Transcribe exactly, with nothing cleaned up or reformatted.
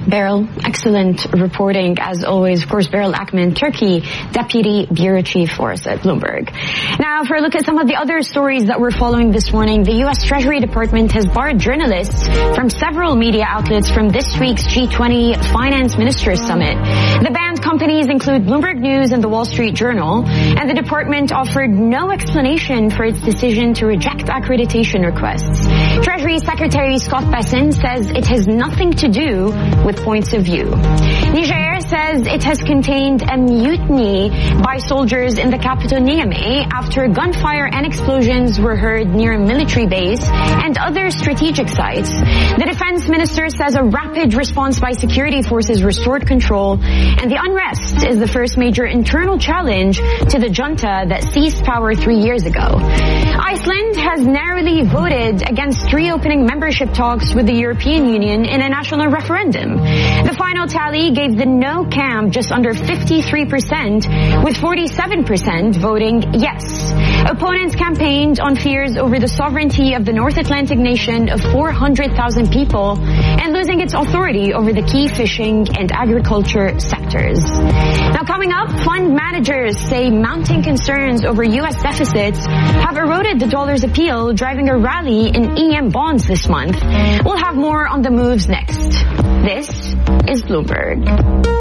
Beryl, excellent reporting as always. Of course, Beryl Ackman, Turkey Deputy Bureau Chief for us at Bloomberg. Now, for a look at some of the other stories that we're following this morning, the U S Treasury Department has barred journalists from several media outlets from this week's G twenty Finance Ministers Summit. The banned companies include Bloomberg News and the Wall Street Journal, and the department offered no explanation for its decision to reject accreditation requests. Treasury Secretary Scott Bessent says it has nothing to do with points of view. Niger says it has contained a mutiny by soldiers in the capital Niamey after gunfire and explosions were heard near a military base and other strategic sites. The defense minister says a rapid response by security forces restored control, and the unrest is the first major internal challenge to the junta that seized power three years ago. Iceland has narrowly voted against reopening membership talks with the European Union in a national referendum. The final tally gave the no camp just under fifty-three percent, with forty-seven percent voting yes. Opponents campaigned on fears over the sovereignty of the North Atlantic nation of four hundred thousand people and losing its authority over the key fishing and agriculture sectors. Now, coming up, fund managers say mounting concerns over U S deficits have eroded the dollar's appeal, driving a rally in E M bonds this month. We'll have more on the moves next. This is Bloomberg.